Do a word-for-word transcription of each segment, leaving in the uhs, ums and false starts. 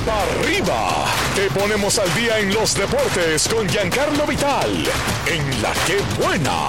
pa' arriba. Te ponemos al día en los deportes con Giancarlo Vital en La Que Buena.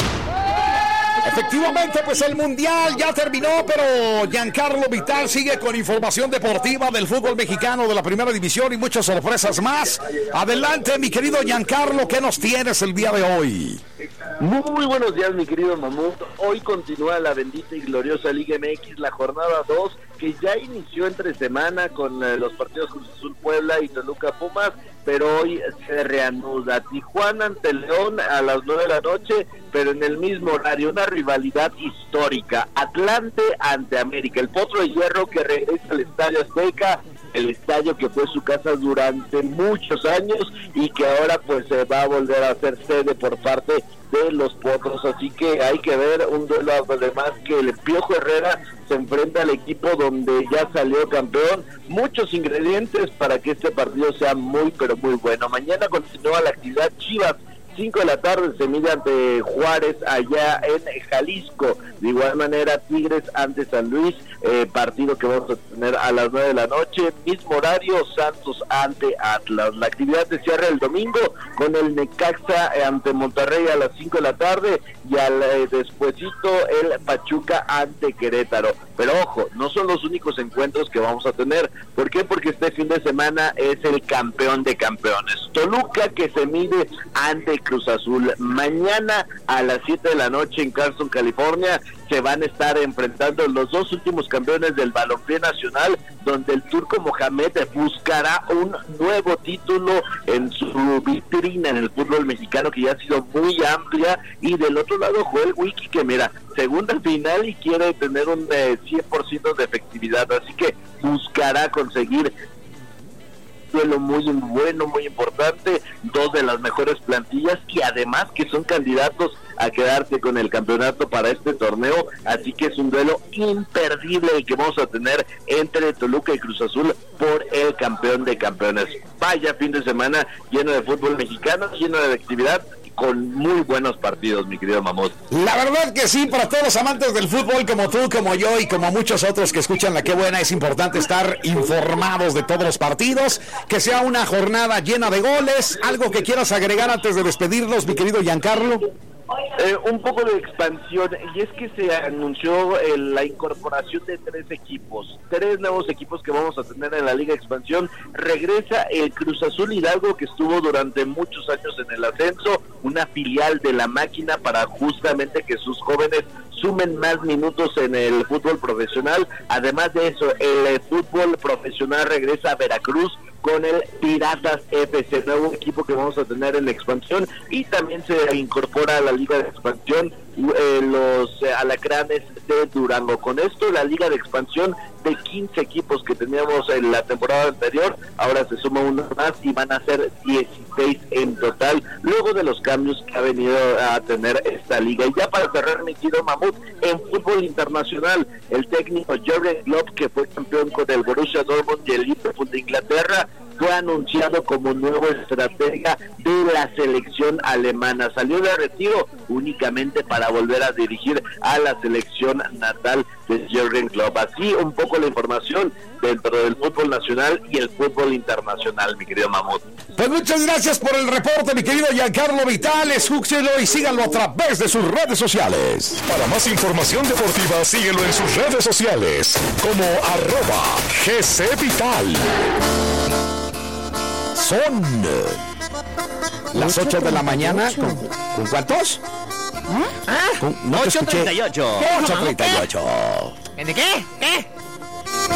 Efectivamente, pues el Mundial ya terminó, pero Giancarlo Vital sigue con información deportiva del fútbol mexicano de la Primera División y muchas sorpresas más. Adelante, mi querido Giancarlo, ¿qué nos tienes el día de hoy? Muy buenos días, mi querido Mamut. Hoy continúa la bendita y gloriosa Liga M X, la jornada dos, que ya inició entre semana con eh, los partidos Cruz Azul Puebla y Toluca Pumas, pero hoy se reanuda. Tijuana ante León a las nueve de la noche, pero en el mismo horario, una rivalidad histórica. Atlante ante América, el Potro de Hierro que regresa al Estadio Azteca, el estadio que fue su casa durante muchos años y que ahora pues se va a volver a hacer sede por parte de los Potros, así que hay que ver un duelo además que el Piojo Herrera se enfrenta al equipo donde ya salió campeón. Muchos ingredientes para que este partido sea muy pero muy bueno. Mañana continúa la actividad. Chivas, cinco de la tarde, se mide ante Juárez allá en Jalisco. De igual manera, Tigres ante San Luis, eh, partido que vamos a tener a las nueve de la noche. Mismo horario, Santos ante Atlas. La actividad se cierra el domingo con el Necaxa ante Monterrey a las cinco de la tarde y al eh, despuesito el Pachuca ante Querétaro. Pero ojo, no son los únicos encuentros que vamos a tener. ¿Por qué? Porque este fin de semana es el campeón de campeones. Toluca que se mide ante Cruz Azul. Mañana a las siete de la noche en Carson, California, se van a estar enfrentando los dos últimos campeones del balompié nacional, donde el turco Mohamed buscará un nuevo título en su vitrina en el fútbol mexicano, que ya ha sido muy amplia, y del otro lado Joel Wiki, que mira, segunda final y quiere tener un eh, cien por ciento de efectividad, así que buscará conseguir duelo muy bueno, muy importante, dos de las mejores plantillas y además que son candidatos a quedarse con el campeonato para este torneo, así que es un duelo imperdible el que vamos a tener entre Toluca y Cruz Azul por el campeón de campeones. Vaya fin de semana lleno de fútbol mexicano, lleno de actividad, con muy buenos partidos, mi querido Mamut. La verdad que sí, para todos los amantes del fútbol como tú, como yo y como muchos otros que escuchan La Que Buena, es importante estar informados de todos los partidos, que sea una jornada llena de goles. ¿Algo que quieras agregar antes de despedirnos, mi querido Giancarlo? Eh, un poco de expansión, y es que se anunció eh, la incorporación de tres equipos, tres nuevos equipos que vamos a tener en la Liga Expansión. Regresa el Cruz Azul Hidalgo, que estuvo durante muchos años en el ascenso, una filial de la máquina para justamente que sus jóvenes sumen más minutos en el fútbol profesional. Además de eso, el eh, fútbol profesional regresa a Veracruz con el Piratas F C, nuevo equipo que vamos a tener en la expansión, y también se incorpora a la Liga de Expansión eh, los eh, Alacranes de Durango. Con esto, la Liga de Expansión de quince equipos que teníamos en la temporada anterior, ahora se suma uno más y van a ser dieciséis en total, luego de los cambios que ha venido a tener esta liga. Y ya para cerrar, mi querido Mamut, en fútbol internacional, el técnico Jürgen Klopp, que fue campeón con el Borussia Dortmund y el Liverpool de Inglaterra, fue anunciado como nuevo estratega de la selección alemana. Salió de retiro únicamente para volver a dirigir a la selección natal de Jürgen Klopp. Así un poco la información dentro del fútbol nacional y el fútbol internacional, mi querido Mamut. Pues muchas gracias por el reporte, mi querido Giancarlo Vital. Escúchelo y síganlo a través de sus redes sociales. Para más información deportiva, síguelo en sus redes sociales como arroba G C Vital. Son las ocho de la mañana. ¿Con, ¿con cuántos? ¿Ah? Con, no ocho treinta y ocho. ocho treinta y ocho. ¿De qué? ¿Qué?